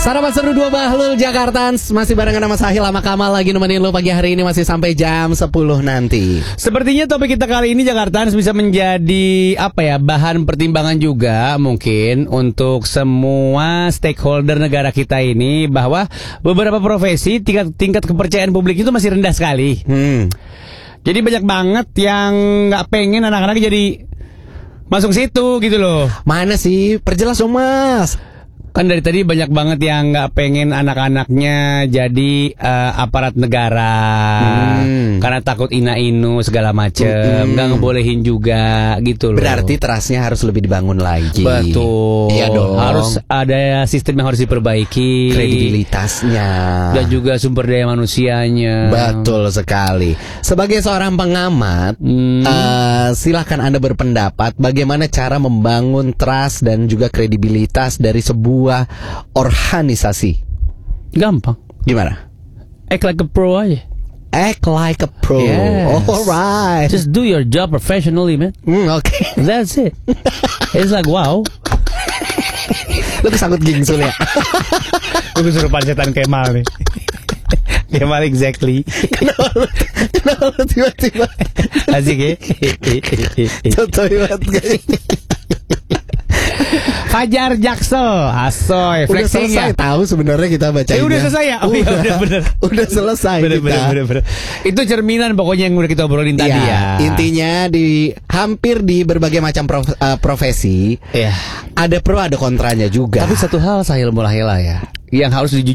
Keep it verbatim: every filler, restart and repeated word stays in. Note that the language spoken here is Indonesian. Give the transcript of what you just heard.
Sarapan Seru dua Bahlul Jakartans. Masih barengan sama Sahil sama Kamal lagi nemenin lo pagi hari ini masih sampai jam sepuluh nanti. Sepertinya topik kita kali ini Jakartans bisa menjadi apa ya, bahan pertimbangan juga mungkin untuk semua stakeholder negara kita ini, bahwa beberapa profesi tingkat tingkat kepercayaan publik itu masih rendah sekali. Hmm. Jadi banyak banget yang nggak pengen anak-anak jadi masuk situ gitu loh. Mana sih? Perjelas dong Mas. Kan dari tadi banyak banget yang nggak pengen anak-anaknya jadi uh, aparat negara, hmm. karena takut ina-inu segala macem, nggak hmm. ngebolehin juga gitu loh. Berarti trustnya harus lebih dibangun lagi. Betul. Iya dong. Harus ada sistem yang harus diperbaiki. Kredibilitasnya dan juga sumber daya manusianya. Betul sekali. Sebagai seorang pengamat, hmm. uh, silahkan Anda berpendapat bagaimana cara membangun trust dan juga kredibilitas dari sebuah organisasi. Gampang. Gimana? Act like a pro aja. Act like a pro. Yes. Alright. Just do your job professionally, man. Mm, Oke. Okay. That's it. It's like wow. Lu kesangkut gingsul ya. Lu kesurupan setan Kemal nih. Kemal exactly. Kenapa lu, kenapa lu tiba-tiba asik ya. Contohnya banget guys. Fajar Jaksel, asoy, flexing ya. Tahu sebenarnya kita baca. Eh, udah selesai ya? Oh, udah, ya, udah bener. Udah selesai bener, kita. Bener, bener, bener. Itu cerminan pokoknya yang udah kita obrolin tadi ya. Intinya di hampir di berbagai macam prof, uh, profesi, ya. Ada pro ada kontranya juga. Tapi satu hal Sahil Mulahela ya, yang harus